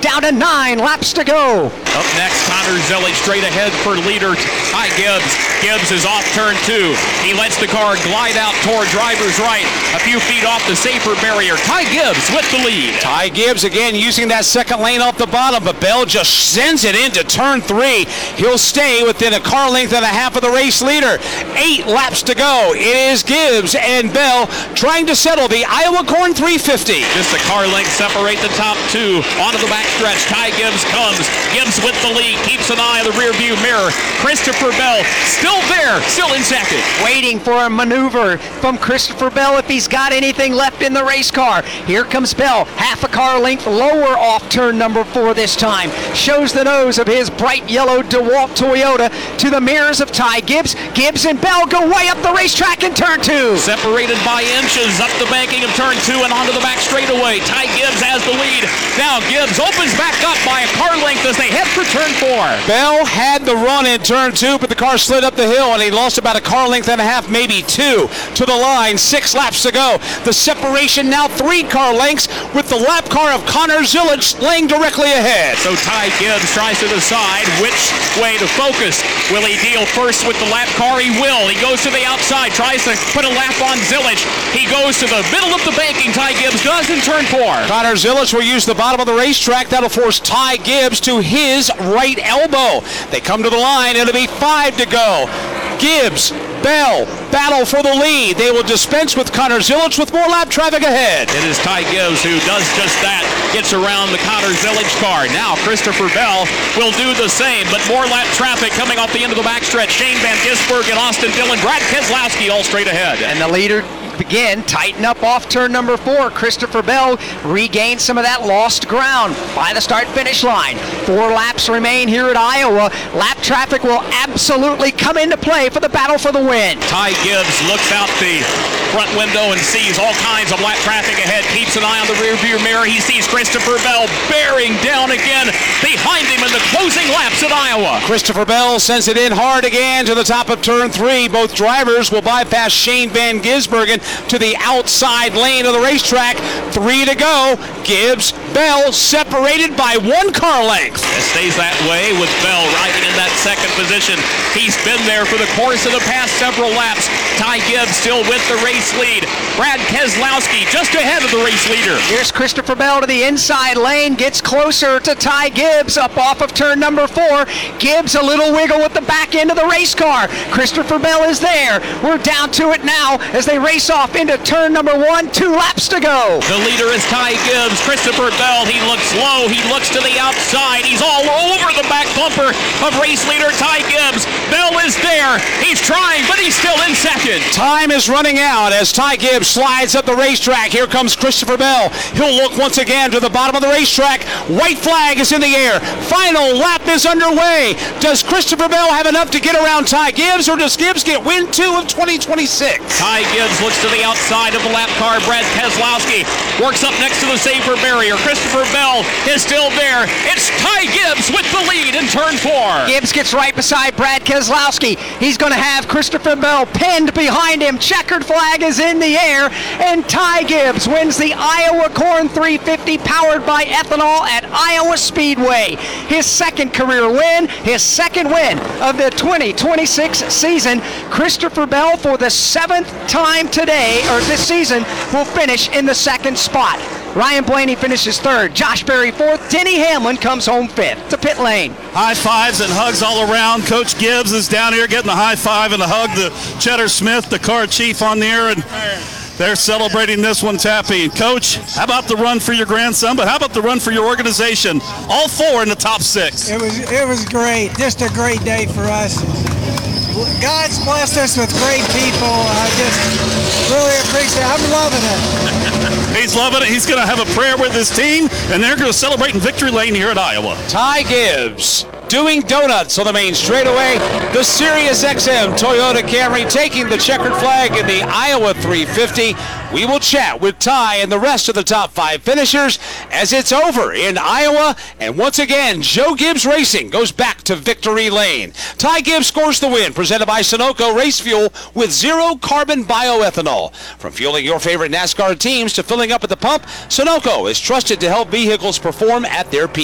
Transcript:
down to 9 laps to go. Up next, Connor Zillich straight ahead for leader Ty Gibbs. Gibbs is off turn 2. He lets the car glide out toward driver's right. A few feet off the safer barrier. Ty Gibbs with the lead. Ty Gibbs again using that second lane off the bottom, but Bell just sends it into turn 3. He'll stay within a car length and a half of the race leader. 8 laps to go. It is Gibbs and Bell trying to settle the Iowa Corn 350. Just a car length separate the top 2. Onto the backstretch. Ty Gibbs comes. Gibbs with the lead. Keeps an eye on the rear view mirror. Christopher Bell still there. Still in second. Waiting for a maneuver from Christopher Bell if he's got anything left in the race car. Here comes Bell. Half a car length lower off turn number 4 this time. Shows the nose of his bright yellow DeWalt Toyota to the mirrors of Ty Gibbs. Gibbs and Bell go way up the racetrack in turn 2. Separated by inches up the banking of turn 2 and onto the back straightaway. Ty Gibbs has the lead. Now Gibbs opens back up by a car length as they head for turn 4. Bell had the run in turn 2, but the car slid up the hill and he lost about a car length and a half, maybe 2 to the line. 6 laps to go. The separation now 3 car lengths with the lap car of Connor Zillich laying directly ahead. So Ty Gibbs tries to decide which way to focus. Will he deal first with the lap car? He will. He goes to the outside, tries to put a lap on Zillich. He goes to the middle of the banking. Ty Gibbs does in turn 4. Connor Zillich will use the bottom of the racetrack. That'll force Ty Gibbs to his right elbow. They come to the line. It'll be 5 to go. Gibbs, Bell, battle for the lead. They will dispense with Connor Zillich with more lap traffic ahead. It is Ty Gibbs who does just that. Gets around the Connor Zillich car. Now Christopher Bell will do the same, but more lap traffic coming off the end of the backstretch. Shane Van Gisbergen and Austin Dillon, Brad Keselowski all straight ahead. And the leader again tighten up off turn number 4. Christopher Bell regained some of that lost ground by the start finish line. 4 laps remain here at Iowa. Lap traffic will absolutely come into play for the battle for the win. Ty Gibbs looks out the front window and sees all kinds of lap traffic ahead. Keeps an eye on the rear view mirror. He sees Christopher Bell bearing down again behind him in the closing laps at Iowa. Christopher Bell sends it in hard again to the top of turn 3. Both drivers will bypass Shane Van Gisbergen to the outside lane of the racetrack. 3 to go. Gibbs, Bell separated by 1 car length. It stays that way with Bell riding in that second position. He's been there for the course of the past several laps. Ty Gibbs still with the race lead. Brad Keselowski just ahead of the race leader. Here's Christopher Bell to the inside lane, gets closer to Ty Gibbs up off of turn number 4. Gibbs a little wiggle with the back end of the race car. Christopher Bell is there. We're down to it now as they race off into turn number 1. 2 laps to go. The leader is Ty Gibbs. Christopher Bell, he looks low. He looks to the outside. He's all over the back bumper of race leader Ty Gibbs. Bell is there. He's trying, but he's still in second. Time is running out as Ty Gibbs slides up the racetrack. Here comes Christopher Bell. He'll look once again to the bottom of the racetrack. White flag is in the air. Final lap is underway. Does Christopher Bell have enough to get around Ty Gibbs, or does Gibbs get win 2 of 2026? Ty Gibbs looks to the outside of the lap car. Brad Keselowski works up next to the safer barrier. Christopher Bell is still there. It's Ty Gibbs with the lead in turn 4. Gibbs gets right beside Brad Keselowski. He's going to have Christopher Bell pinned behind him. Checkered flag is in the air, and Ty Gibbs wins the Iowa Corn 350 powered by ethanol at Iowa Speedway. His second career win, his second win of the 2026 season. Christopher Bell, for the 7th time today, or this season, will finish in the 2nd spot. Ryan Blaney finishes 3rd, Josh Berry 4th, Denny Hamlin comes home 5th. To pit lane. High fives and hugs all around. Coach Gibbs is down here getting the high five and a hug to Cheddar Smith, the car chief on there, and they're celebrating this one, Tappy. Coach, how about the run for your grandson, but how about the run for your organization? All 4 in the top 6. It was great. Just a great day for us. God's blessed us with great people. I just really appreciate it. I'm loving it. He's loving it. He's going to have a prayer with his team, and they're going to celebrate in Victory Lane here at Iowa. Ty Gibbs doing donuts on the main straightaway. The Sirius XM Toyota Camry taking the checkered flag in the Iowa 350. We will chat with Ty and the rest of the top 5 finishers as it's over in Iowa. And once again, Joe Gibbs Racing goes back to Victory Lane. Ty Gibbs scores the win, presented by Sunoco Race Fuel with 0 carbon bioethanol. From fueling your favorite NASCAR teams to filling up at the pump, Sunoco is trusted to help vehicles perform at their peak.